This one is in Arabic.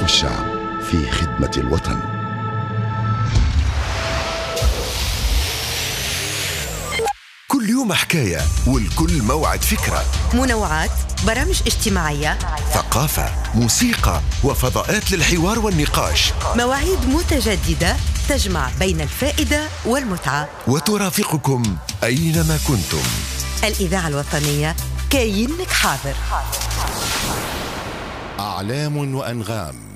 الشعب في خدمة الوطن. كل يوم حكاية والكل موعد فكرة. منوعات، برامج اجتماعية، ثقافة، موسيقى وفضاءات للحوار والنقاش. مواعيد متجددة تجمع بين الفائدة والمتعة، وترافقكم أينما كنتم. الإذاعة الوطنية كاينك حاضر. أعلام وأنغام.